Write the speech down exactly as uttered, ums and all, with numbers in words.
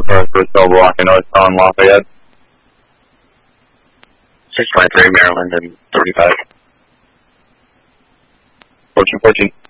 car for Silver Rock. I know it's on Lafayette. six twenty-three, Maryland, and thirty-five. fourteen fourteen.